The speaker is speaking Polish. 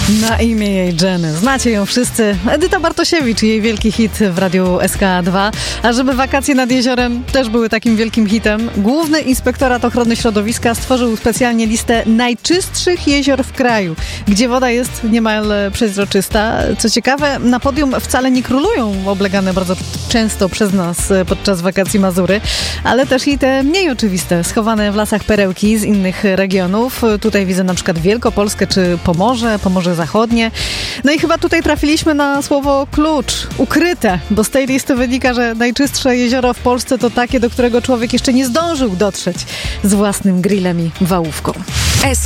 Na imię jej Jenny. Znacie ją wszyscy. Edyta Bartosiewicz i jej wielki hit w radiu SK2. A żeby wakacje nad jeziorem też były takim wielkim hitem, Główny Inspektorat Ochrony Środowiska stworzył specjalnie listę najczystszych jezior w kraju, gdzie woda jest niemal przezroczysta. Co ciekawe, na podium wcale nie królują oblegane bardzo często przez nas podczas wakacji Mazury, ale też i te mniej oczywiste, schowane w lasach perełki z innych regionów. Tutaj widzę na przykład Wielkopolskę czy Pomorze Zachodnie. No i chyba tutaj trafiliśmy na słowo klucz, ukryte, bo z tej listy wynika, że najczystsze jezioro w Polsce to takie, do którego człowiek jeszcze nie zdążył dotrzeć z własnym grillem i wałówką.